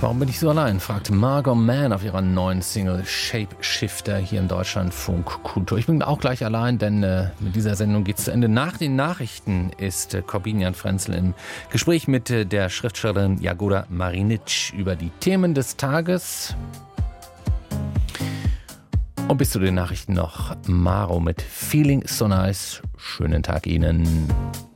Warum bin ich so allein? Fragt Margot Mann auf ihrer neuen Single Shapeshifter hier im Deutschlandfunk Kultur. Ich bin auch gleich allein, denn mit dieser Sendung geht es zu Ende. Nach den Nachrichten ist Corbinian Frenzel im Gespräch mit der Schriftstellerin Jagoda Marinic über die Themen des Tages. Und bis zu den Nachrichten noch Maro mit Feeling So Nice. Schönen Tag Ihnen.